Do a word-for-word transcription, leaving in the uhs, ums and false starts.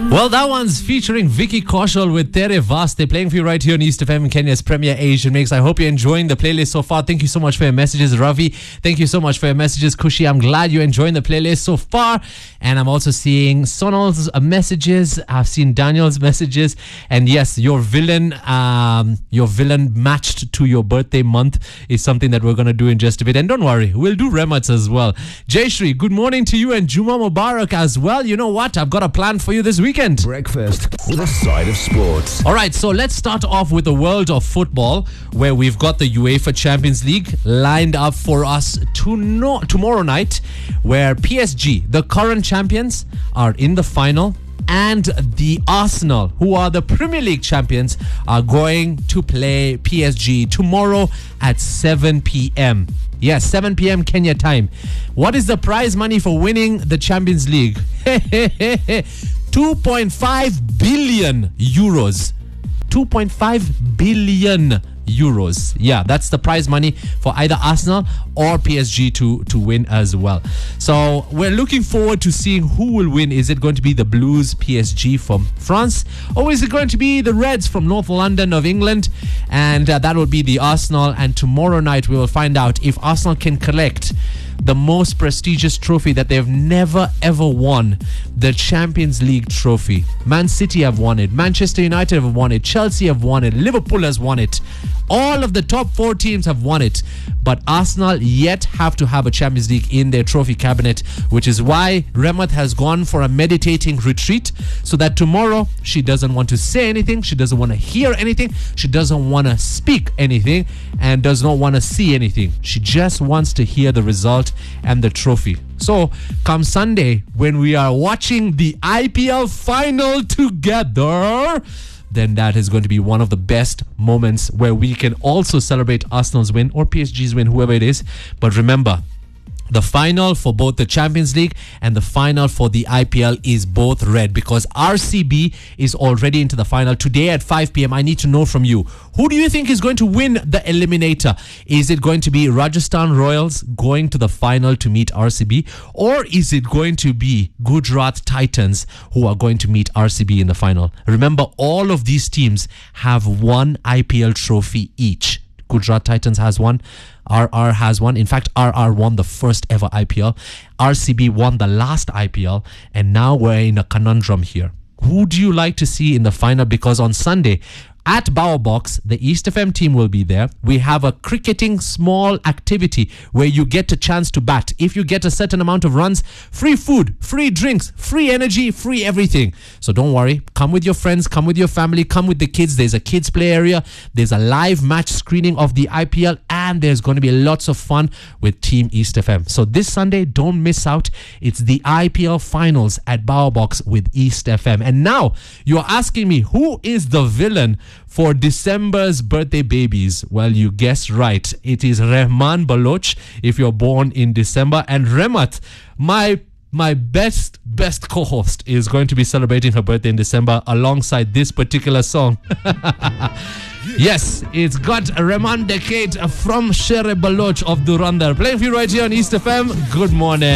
Well, that one's featuring Vicky Kaushal with Tere Vaste, playing for you right here on East F M, Kenya's premier Asian mix. I hope you're enjoying the playlist so far. Thank you so much for your messages, Ravi. Thank you so much for your messages, Kushi. I'm glad you're enjoying the playlist so far. And I'm also seeing Sonal's messages. I've seen Daniel's messages. And yes, your villain, um, your villain matched to your birthday month is something that we're going to do in just a bit. And don't worry, we'll do Remats as well. Jayshree, good morning to you, and Juma Mubarak as well. You know what? I've got a plan for you this weekend. Breakfast with a side of sports. All right, so let's start off with the world of football, where we've got the UEFA Champions League lined up for us to no- tomorrow night, where P S G, the current champions, are in the final, and the Arsenal, who are the Premier League champions, are going to play P S G tomorrow at seven p.m. Yes, seven p.m. Kenya time. What is the prize money for winning the Champions League? two point five billion euros. two point five billion euros. Yeah, that's the prize money for either Arsenal or P S G to, to win as well. So we're looking forward to seeing who will win. Is it going to be the Blues P S G from France, or is it going to be the Reds from North London of England? And uh, that will be the Arsenal. And tomorrow night we will find out if Arsenal can collect the most prestigious trophy that they've never ever won, the Champions League trophy. Man City have won it, Manchester United have won it, Chelsea have won it, Liverpool has won it. All of the top four teams have won it, but Arsenal yet have to have a Champions League in their trophy cabinet, which is why Remat has gone for a meditating retreat, so that tomorrow she doesn't want to say anything, she doesn't want to hear anything, she doesn't want to speak anything, and does not want to see anything. She just wants to hear the result and the trophy. So come Sunday, when we are watching the I P L final together, then that is going to be one of the best moments where we can also celebrate Arsenal's win or P S G's win, whoever it is. But remember, the final for both the Champions League and the final for the I P L is both red, because R C B is already into the final. Today at five p.m, I need to know from you, who do you think is going to win the eliminator? Is it going to be Rajasthan Royals going to the final to meet R C B? Or is it going to be Gujarat Titans who are going to meet R C B in the final? Remember, all of these teams have one I P L trophy each. Gujarat Titans has one, R R has one. In fact, R R won the first ever I P L. R C B won the last I P L. And now we're in a conundrum here. Who do you like to see in the final? Because on Sunday, at Bower Box, the East F M team will be there. We have a cricketing small activity where you get a chance to bat. If you get a certain amount of runs, free food, free drinks, free energy, free everything. So don't worry. Come with your friends, come with your family, come with the kids. There's a kids play area. There's a live match screening of the I P L, and there's going to be lots of fun with Team East F M. So this Sunday, don't miss out. It's the I P L finals at Bower Box with East F M. And now you're asking me, who is the villain for December's birthday babies? Well, you guessed right. It is Rehman Baloch if you're born in December. And Remat, my my best, best co-host, is going to be celebrating her birthday in December alongside this particular song. Yes, it's got Rehman Decade from Shere Baloch of Durandar. Playing for you right here on East F M. Good morning.